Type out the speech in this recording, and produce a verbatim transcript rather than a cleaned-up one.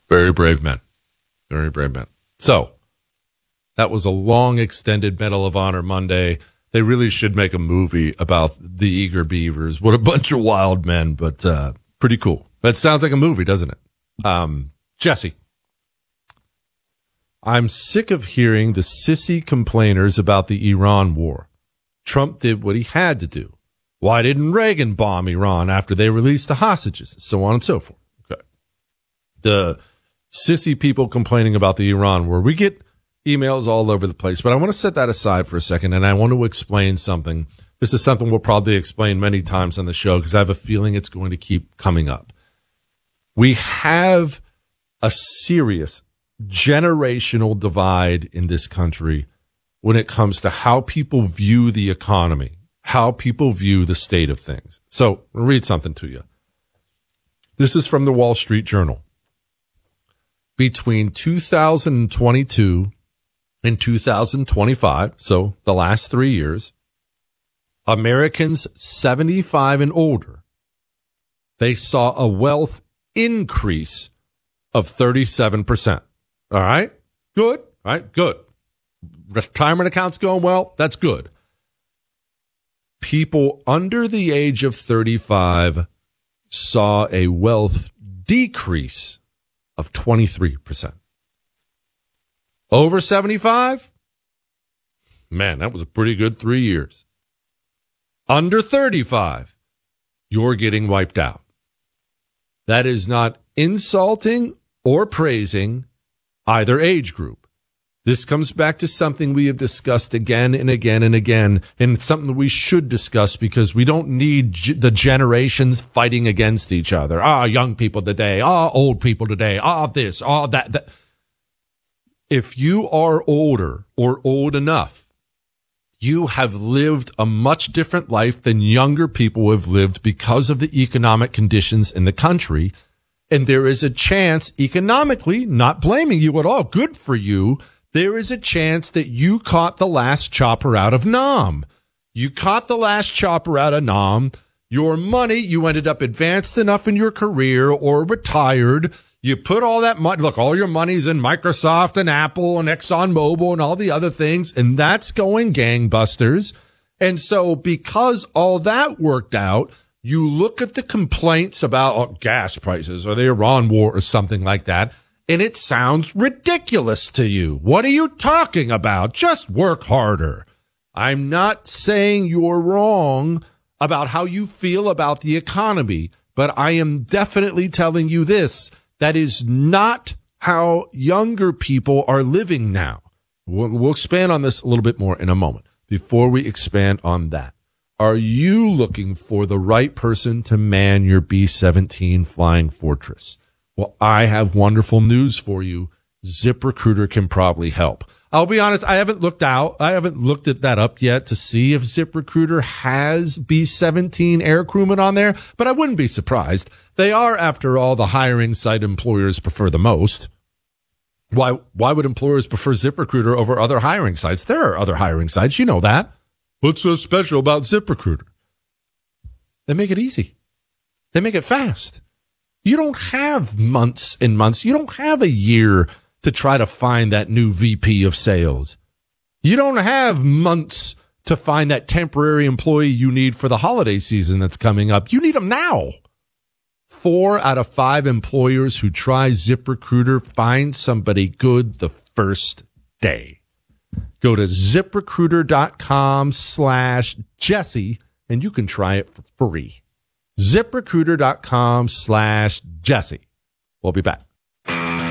Very brave men. Very brave men. So, that was a long, extended Medal of Honor Monday. They really should make a movie about the Eager Beavers. What a bunch of wild men, but uh, pretty cool. That sounds like a movie, doesn't it? Um, Jesse. I'm sick of hearing the sissy complainers about the Iran war. Trump did what he had to do. Why didn't Reagan bomb Iran after they released the hostages? So on and so forth. Okay. The sissy people complaining about the Iran war. We get emails all over the place, but I want to set that aside for a second, and I want to explain something. This is something we'll probably explain many times on the show because I have a feeling it's going to keep coming up. We have a serious generational divide in this country when it comes to how people view the economy, how people view the state of things. So I'll read something to you. This is from the Wall Street Journal. Between two thousand twenty-two and two thousand twenty-five, so the last three years, Americans seventy-five and older, they saw a wealth increase of thirty-seven percent. All right? Good. All right, good. Retirement accounts going well. That's good. People under the age of thirty-five saw a wealth decrease of twenty-three percent. Over seventy-five? Man, that was a pretty good three years. Under thirty-five, you're getting wiped out. That is not insulting or praising either age group. This comes back to something we have discussed again and again and again, and it's something we should discuss because we don't need g- the generations fighting against each other. Ah, young people today. Ah, old people today. Ah, this. Ah, that, that. If you are older or old enough, you have lived a much different life than younger people have lived because of the economic conditions in the country. And there is a chance economically, not blaming you at all, good for you, there is a chance that you caught the last chopper out of Nam. You caught the last chopper out of Nam. Your money, you ended up advanced enough in your career or retired. You put all that money, look, all your money's in Microsoft and Apple and ExxonMobil and all the other things, and that's going gangbusters. And so because all that worked out, you look at the complaints about oh, gas prices or the Iran war or something like that, and it sounds ridiculous to you. What are you talking about? Just work harder. I'm not saying you're wrong about how you feel about the economy, but I am definitely telling you this. That is not how younger people are living now. We'll, we'll expand on this a little bit more in a moment. Before we expand on that, are you looking for the right person to man your B seventeen Flying Fortress? Well, I have wonderful news for you. ZipRecruiter can probably help. I'll be honest, I haven't looked out. I haven't looked at that up yet to see if ZipRecruiter has B seventeen air crewmen on there, but I wouldn't be surprised. They are, after all, the hiring site employers prefer the most. Why, why would employers prefer ZipRecruiter over other hiring sites? There are other hiring sites. You know that. What's so special about ZipRecruiter? They make it easy. They make it fast. You don't have months and months. You don't have a year to try to find that new V P of sales. You don't have months to find that temporary employee you need for the holiday season that's coming up. You need them now. Four out of five employers who try ZipRecruiter find somebody good the first day. Go to ZipRecruiter.com slash Jesse and you can try it for free. ZipRecruiter.com slash Jesse. We'll be back.